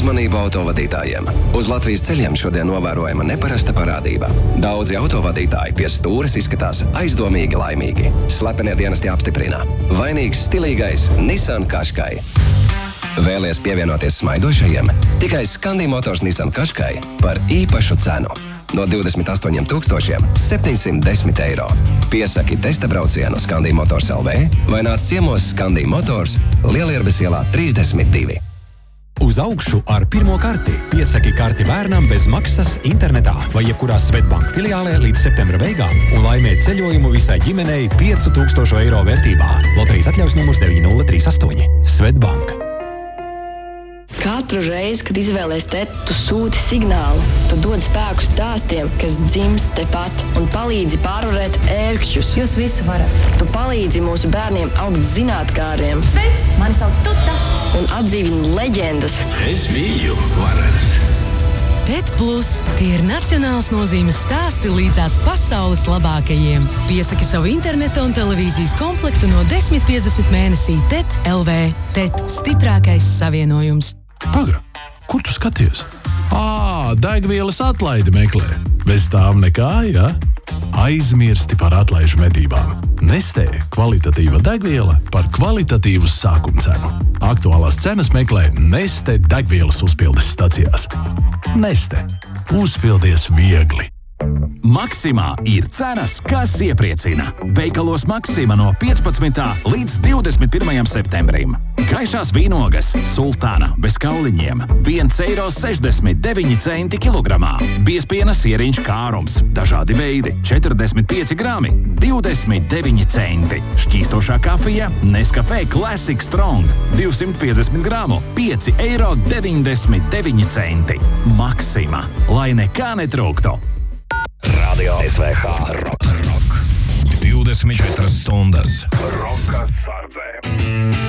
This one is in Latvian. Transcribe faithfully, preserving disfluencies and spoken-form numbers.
Uzmanību autovadītājiem. Uz Latvijas ceļiem šodien novērojama neparasta parādība. Daudzi autovadītāji pie stūres izskatās aizdomīgi laimīgi. Slepenie dienesti apstiprina. Vainīgs stilīgais Nissan Qashqai. Vēlies pievienoties smaidošajiem? Tikai Scandi Motors Nissan Qashqai par īpašu cenu. No divdesmit astoņiem tūkstošiem septiņsimt desmit eiro. Piesaki testa braucienu Scandi Motors L V vai nāc ciemos Scandi Motors Lielierbes ielā trīsdesmit divi. Uz augšu ar pirmo karti. Piesaki karti bērnam bez maksas internetā vai jebkurā Svetbank filiālē līdz septembra beigām un laimē ceļojumu visai ģimenei piecu tūkstošu eiro vērtībā. Loterijas atļaus numurs deviņi nulle trīs astoņi. Svetbank. Katru reizi, kad izvēlies tēt, tu sūti signālu. Tu dod spēku stāstiem, kas dzimst tepat un palīdzi pārvarēt ērkšķus. Jūs visu varat. Tu palīdzi mūsu bērniem augt zinātkāriem. Sveiks, mani sauc Tuta. Un atdzīvini leģendas. Es biju varens. TET Plus – tie ir nacionāls nozīmes stāsti līdzās pasaules labākajiem. Piesaki savu interneta un televīzijas komplektu no desmit piecdesmit mēnesī TET L V. TET – stiprākais savienojums. Paga, kur tu skaties? Ā, degvielas atlaidi meklē. Bez tām nekā, ja? Aizmirsti par atlaižu medībām. Nestē kvalitatīva degviela par kvalitatīvu sākumcenu. Aktuālās cenas meklē Neste degvielas uzpildes stacijās. Neste. Uzpildies viegli. Maksimā ir cenas, kas iepriecina. Veikalos Maksima no piecpadsmitā līdz divdesmit pirmajam septembrim. Gaišās vīnogas Sultāna bez kauliņiem viens eiro sešdesmit deviņi centi kilogramā. Biezpiena sieriņš Kārums. Dažādi veidi četrdesmit pieci grami divdesmit deviņi centi. Šķīstošā kafija Nescafé Classic Strong divsimt piecdesmit gramu pieci eiro deviņdesmit deviņi centi. Maksima. Lai nekā netrūktu. Radio S V H Rock. Rock. divdesmit četras stundas. Roka sardzē.